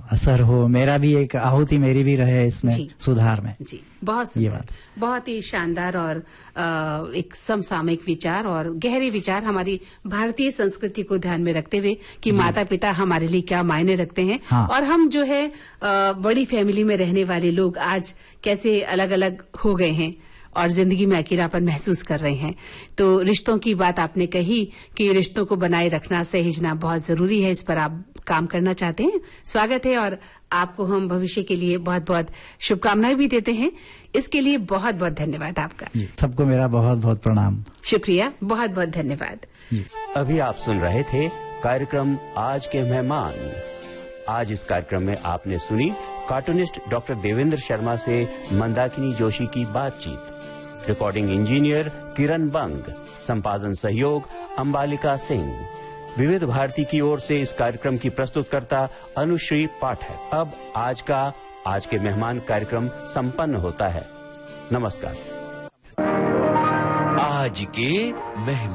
असर हो, मेरा भी एक आहुति मेरी भी रहे इसमें सुधार में। जी, बहुत सुंदर, बहुत ही शानदार और एक समसामयिक विचार और गहरे विचार हमारी भारतीय संस्कृति को ध्यान में रखते हुए कि माता पिता हमारे लिए क्या मायने रखते हैं। हाँ। और हम जो है बड़ी फैमिली में रहने वाले लोग आज कैसे अलग अलग हो गए हैं और जिंदगी में अकेलापन महसूस कर रहे हैं। तो रिश्तों की बात आपने कही कि रिश्तों को बनाए रखना, सहेजना बहुत जरूरी है। इस पर आप काम करना चाहते हैं, स्वागत है और आपको हम भविष्य के लिए बहुत बहुत शुभकामनाएं भी देते हैं। इसके लिए बहुत बहुत धन्यवाद आपका। सबको मेरा बहुत बहुत प्रणाम। शुक्रिया, बहुत बहुत धन्यवाद। अभी आप सुन रहे थे कार्यक्रम आज के मेहमान। आज इस कार्यक्रम में आपने सुनी कार्टूनिस्ट डॉक्टर देवेंद्र शर्मा से मंदाकिनी जोशी की बातचीत। रिकॉर्डिंग इंजीनियर किरण बंग, संपादन सहयोग अंबालिका सिंह। विविध भारती की ओर से इस कार्यक्रम की प्रस्तुतकर्ता अनुश्री पाठक। अब आज के मेहमान कार्यक्रम संपन्न होता है। नमस्कार। आज के मेहमान।